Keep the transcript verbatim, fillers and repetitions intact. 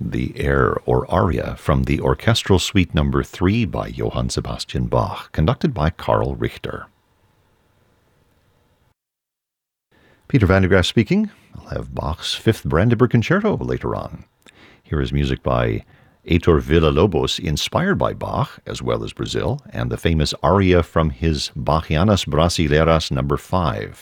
the air or aria from the Orchestral Suite Number three by Johann Sebastian Bach, conducted by Karl Richter. Peter van der Graaf speaking. I'll have Bach's Fifth Brandenburg Concerto later on. Here is music by Heitor Villa-Lobos, inspired by Bach, as well as Brazil, and the famous aria from his Bachianas Brasileiras Number five.